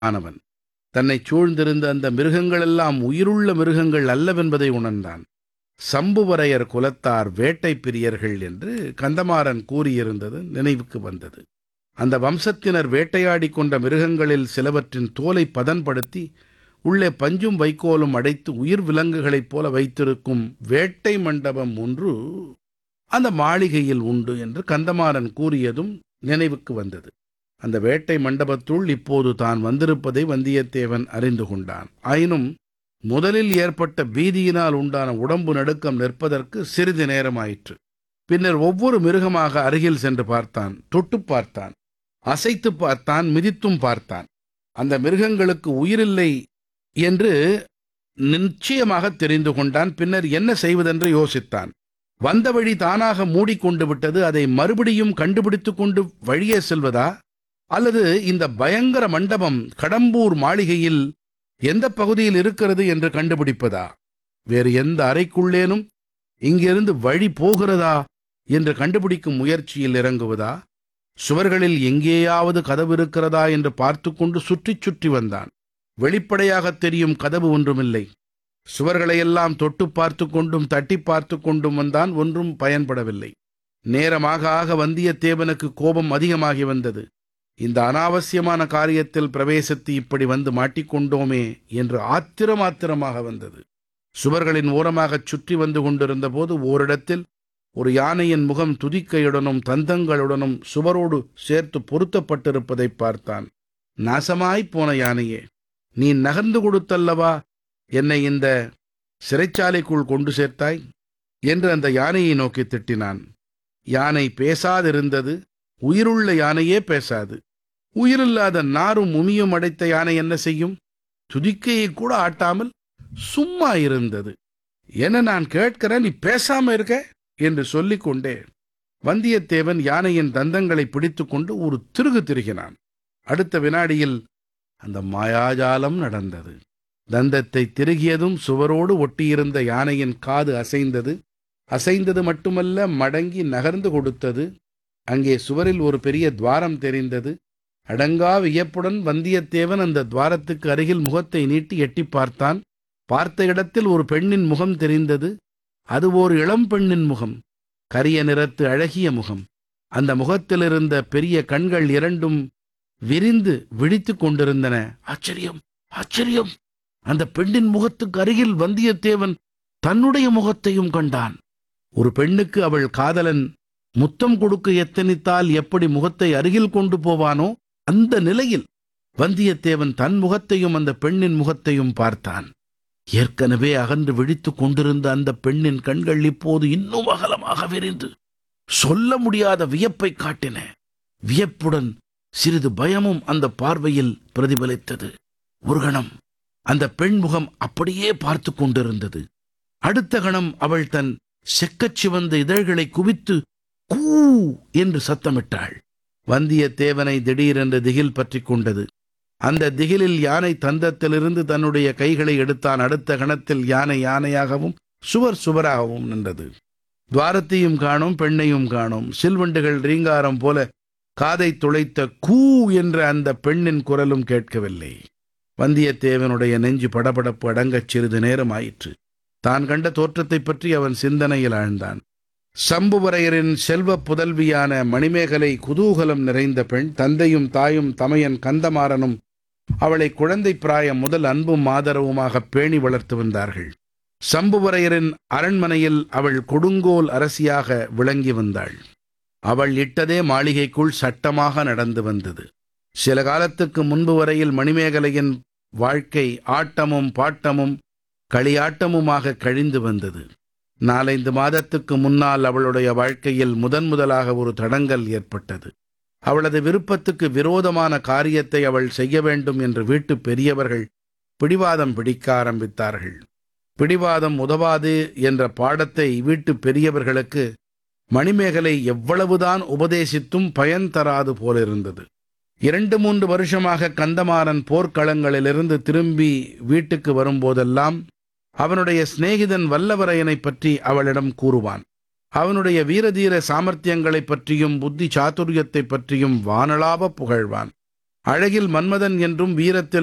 ஆனவன் தன்னைச் சூழ்ந்திருந்த அந்த மிருகங்களெல்லாம் உயிருள்ள மிருகங்கள் அல்லவென்பதை உணர்ந்தான். சம்புவரையர் குலத்தார் வேட்டை பிரியர்கள் என்று கந்தமாறன் கூறியிருந்தது நினைவுக்கு வந்தது. அந்த வம்சத்தினர் வேட்டையாடிக் கொண்ட மிருகங்களில் சிலவற்றின் தோலை பதன்படுத்தி உள்ளே பஞ்சும் வைக்கோலும் அடைத்து உயிர் விலங்குகளைப் போல வைத்திருக்கும் வேட்டை மண்டபம் ஒன்று அந்த மாளிகையில் உண்டு என்று கந்தமாறன் கூறியதும் நினைவுக்கு வந்தது. அந்த வேட்டை மண்டபத்துள் இப்போது தான் வந்திருப்பதை வந்தியத்தேவன் அறிந்து கொண்டான். ஆயினும் முதலில் ஏற்பட்ட பீதியினால் உண்டான உடம்பு நடுக்கம் நிற்பதற்கு சிறிது நேரமாயிற்று. பின்னர் ஒவ்வொரு மிருகமாக அருகில் சென்று பார்த்தான், தொட்டுப் பார்த்தான், அசைத்துப் பார்த்தான், மிதித்தும் பார்த்தான். அந்த மிருகங்களுக்கு உயிரில்லை என்று நிச்சயமாக தெரிந்து கொண்டான். பின்னர் என்ன செய்வதென்று யோசித்தான். வந்த வழி தானாக மூடிக்கொண்டு விட்டது. அதை மறுபடியும் கண்டுபிடித்துக் கொண்டு வழியே செல்வதா, அல்லது இந்த பயங்கர மண்டபம் கடம்பூர் மாளிகையில் எந்த பகுதியில் இருக்கிறது என்று கண்டுபிடிப்பதா, வேறு எந்த அறைக்குள்ளேனும் இங்கிருந்து வழி போகிறதா என்று கண்டுபிடிக்கும் முயற்சியில் இறங்குவதா, சுவர்களில் எங்கேயாவது கதவு இருக்கிறதா என்று பார்த்து கொண்டு சுற்றி சுற்றி வந்தான். வெளிப்படையாக தெரியும் கதவு ஒன்றுமில்லை. சுவர்களையெல்லாம் தொட்டு பார்த்து கொண்டும் தட்டி பார்த்து கொண்டும் வந்தான். ஒன்றும் பயன்படவில்லை. நேரமாக ஆக வந்தியத்தேவனுக்கு கோபம் அதிகமாகி வந்தது. இந்த அனாவசியமான காரியத்தில் பிரவேசித்து இப்படி வந்து மாட்டிக்கொண்டோமே என்று ஆத்திரமாக வந்தது. சுவர்களின் ஓரமாகச் சுற்றி வந்து கொண்டிருந்த போது ஓரிடத்தில் ஒரு யானையின் முகம் துதிக்கையுடனும் தந்தங்களுடனும் சுவரோடு சேர்த்து பொருத்தப்பட்டிருப்பதை பார்த்தான். நாசமாய்ப் போன யானையே, நீ நகர்ந்து கொடுத்தல்லவா என்னை இந்த சிறைச்சாலைக்குள் கொண்டு சேர்த்தாய் என்று அந்த யானையை நோக்கி திட்டினான். யானை பேசாதிருந்தது. உயிருள்ள யானையே பேசாது. உயிரில்லாத நாரும் உமியும் அடைத்த யானை என்ன செய்யும்? துதிக்கையை கூட ஆட்டாமல் சும்மா இருந்தது. என்ன நான் கேட்கிறேன், நீ பேசாம இருக்க என்று சொல்லிக் கொண்டே வந்தியத்தேவன் யானையின் தந்தங்களை பிடித்துக்கொண்டு ஒரு திருகு திருகினான். அடுத்த வினாடியில் அந்த மாயாஜாலம் நடந்தது. தந்தத்தை திருகியதும் சுவரோடு ஒட்டியிருந்த யானையின் காது அசைந்தது. அசைந்தது மட்டுமல்ல, மடங்கி நகர்ந்து கொடுத்தது. அங்கே சுவரில் ஒரு பெரிய துவாரம் தெரிந்தது. அடங்கா வியப்புடன் வந்தியத்தேவன் அந்த துவாரத்துக்கு அருகில் முகத்தை நீட்டி எட்டி பார்த்தான். பார்த்த இடத்தில் ஒரு பெண்ணின் முகம் தெரிந்தது. அது ஓர் இளம் பெண்ணின் முகம். கரிய நிறத்து அழகிய முகம். அந்த முகத்திலிருந்த பெரிய கண்கள் இரண்டும் விரிந்து விழித்துக் கொண்டிருந்தன. ஆச்சரியம், ஆச்சரியம்! அந்த பெண்ணின் முகத்துக்கு அருகில் வந்தியத்தேவன் தன்னுடைய முகத்தையும் கண்டான். ஒரு பெண்ணுக்கு அவள் காதலன் முத்தம் கொடுக்க எத்தனித்தால் எப்படி முகத்தை அருகில் கொண்டு போவானோ, அந்த நிலையில் வந்தியத்தேவன் தன் முகத்தையும் அந்த பெண்ணின் முகத்தையும் பார்த்தான். ஏற்கனவே அகன்று விழித்துக் கொண்டிருந்த அந்த பெண்ணின் கண்கள் இப்போது இன்னும் அகலமாக விரிந்து சொல்ல முடியாத வியப்பை காட்டின. வியப்புடன் சிறிது பயமும் அந்த பார்வையில் பிரதிபலித்தது. ஒரு கணம் அந்த பெண் முகம் அப்படியே பார்த்து கொண்டிருந்தது. அடுத்த கணம் அவள் தன் செக்கச் சிவந்த இதழ்களை குவித்து கூ என்று சத்தமிட்டாள். வந்தியத்தேவனை திடீரென்று திகில் பற்றிக் கொண்டது. அந்த திகிலில் யானை தந்தத்திலிருந்து தன்னுடைய கைகளை எடுத்தான். அடுத்த கணத்தில் யானை யானையாகவும் சுவர் சுவராகவும் நின்றது. துவாரத்தையும் காணோம், பெண்ணையும் காணோம். சில்வண்டுகள் ரீங்காரம் போல காதை துளைத்த கூ என்ற அந்த பெண்ணின் குரலும் கேட்கவில்லை. வந்தியத்தேவனுடைய நெஞ்சு படபடப்பு அடங்கச் சிறிது நேரம் ஆயிற்று. தான் கண்ட தோற்றத்தைப் பற்றி அவன் சிந்தனையில் ஆழ்ந்தான். சம்புவரையரின் செல்வ புதல்வியான மணிமேகலை குதூகலம் நிறைந்த பெண். தந்தையும் தாயும் தமையன் கந்தமாறனும் அவளை குழந்தை பிராயம் முதல் அன்பும் ஆதரவுமாக பேணி வளர்த்து வந்தார்கள். சம்புவரையரின் அரண்மனையில் அவள் கொடுங்கோல் அரசியாக விளங்கி வந்தாள். அவள் இட்டதே மாளிகைக்குள் சட்டமாக நடந்து வந்தது. சில காலத்துக்கு முன்பு வரையில் மணிமேகலையின் வாழ்க்கை ஆட்டமும் பாட்டமும் களியாட்டமுமாக கழிந்து வந்தது. 4-5 மாதத்துக்கு முன்னால் அவளுடைய வாழ்க்கையில் முதலாக ஒரு தடங்கல் ஏற்பட்டது. அவளது விருப்பத்துக்கு விரோதமான காரியத்தை அவள் செய்ய வேண்டும் என்று வீட்டு பெரியவர்கள் பிடிவாதம் பிடிக்க ஆரம்பித்தார்கள். பிடிவாதம் உதவாது என்ற பாடத்தை வீட்டு பெரியவர்களுக்கு மணிமேகலை எவ்வளவுதான் உபதேசித்தும் பயன் தராது போலிருந்தது. 2-3 வருஷமாக கந்தமாறன் போர்க்களங்களிலிருந்து திரும்பி வீட்டுக்கு வரும்போதெல்லாம் அவனுடைய சிநேகிதன் வல்லவரையனைப் பற்றி அவளிடம் கூறுவான். அவனுடைய வீரதீர சாமர்த்தியங்களைப் பற்றியும் புத்தி சாதுரியத்தைப் பற்றியும் வானளாவ புகழ்வான். அழகில் மன்மதன் என்றும் வீரத்தில்